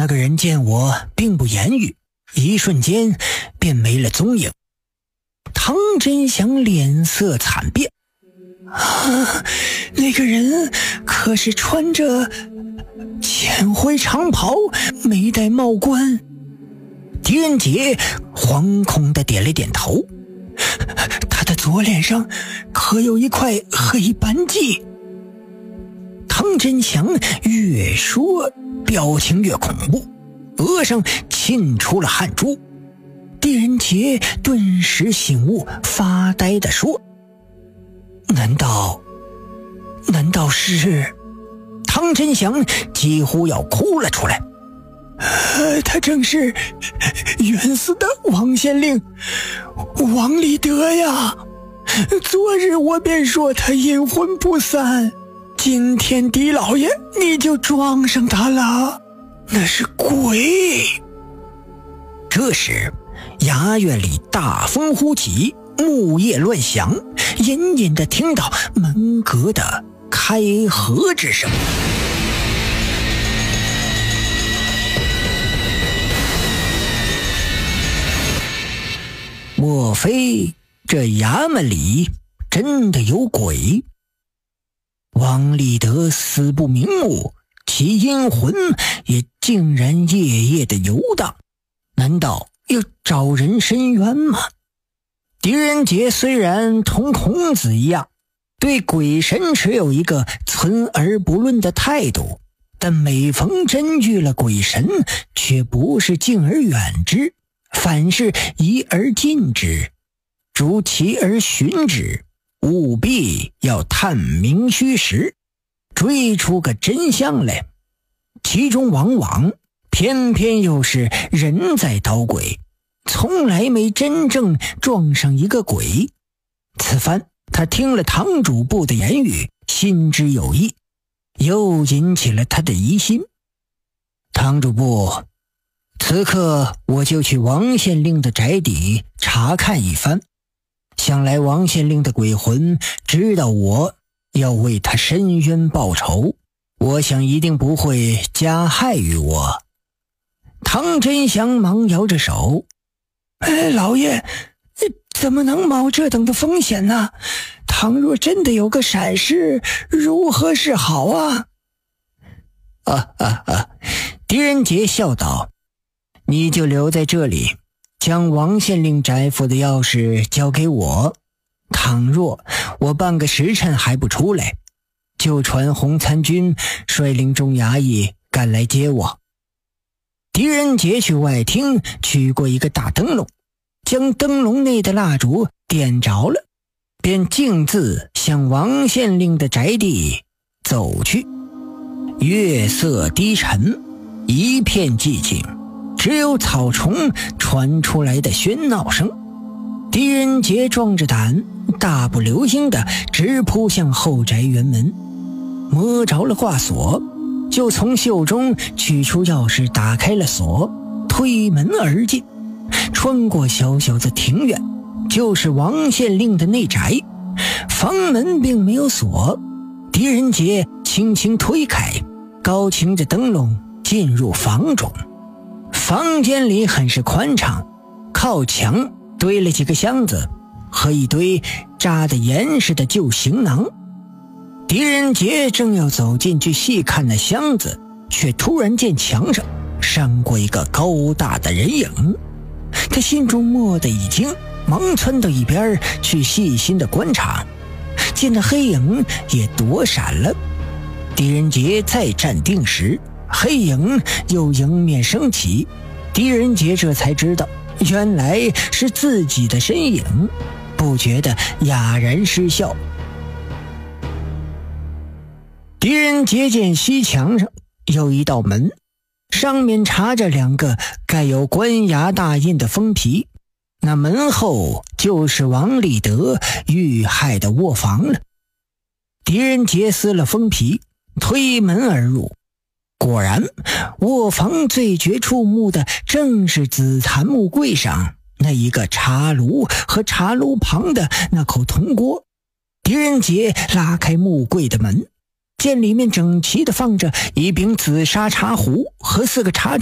那个人见我并不言语，一瞬间便没了踪影。唐真祥脸色惨变，那个人可是穿着浅灰长袍，没戴帽冠。狄仁杰惶恐地点了点头，他的左脸上可有一块黑斑迹。唐真祥越说表情越恐怖，额上沁出了汗珠。狄仁杰顿时醒悟，发呆地说：难道是……唐真祥几乎要哭了出来。他正是冤死的王县令王立德呀！昨日我便说他阴魂不散，今天狄老爷你就撞上他了，那是鬼。这时衙院里大风呼起，木叶乱响，隐隐地听到门阁的开合之声。莫非这衙门里真的有鬼？王立德死不瞑目，其阴魂也竟然夜夜的游荡，难道要找人伸冤吗？狄仁杰虽然同孔子一样对鬼神持有一个存而不论的态度，但每逢真遇了鬼神，却不是敬而远之，反是移而近之，逐其而寻之，务必要探明虚实，追出个真相来。其中往往偏偏又是人在捣鬼，从来没真正撞上一个鬼。此番他听了堂主部的言语，心知有意，又引起了他的疑心。堂主部，此刻我就去王县令的宅邸查看一番，想来王县令的鬼魂知道我要为他伸冤报仇，我想一定不会加害于我。唐真祥忙摇着手：老爷怎么能冒这等的风险呢？倘若真的有个闪失，如何是好啊？狄仁杰笑道：你就留在这里，将王县令宅府的钥匙交给我，倘若我半个时辰还不出来，就传洪参军率领众衙役赶来接我。狄仁杰去外厅取过一个大灯笼，将灯笼内的蜡烛点着了，便径自向王县令的宅地走去。月色低沉，一片寂静，只有草丛传出来的喧闹声。狄仁杰壮着胆，大步流星地直扑向后宅园门，摸着了挂锁，就从袖中取出钥匙打开了锁，推门而进。穿过小小的庭院，就是王县令的内宅。房门并没有锁，狄仁杰轻轻推开，高擎着灯笼进入房中。房间里很是宽敞，靠墙堆了几个箱子和一堆扎得严实的旧行囊。狄仁杰正要走进去细看那箱子，却突然见墙上闪过一个高大的人影。他心中蓦地一惊，忙窜到一边去细心的观察，见那黑影也躲闪了。狄仁杰再站定时，黑影又迎面升起。狄仁杰这才知道，原来是自己的身影，不觉得哑然失笑。狄仁杰见西墙上有一道门，上面插着两个盖有官衙大印的封皮，那门后就是王立德遇害的卧房了。狄仁杰撕了封皮，推门而入，果然卧房最觉触目的正是紫檀木柜上那一个茶炉和茶炉旁的那口铜锅。狄仁杰拉开木柜的门，见里面整齐地放着一柄紫砂茶壶和4个茶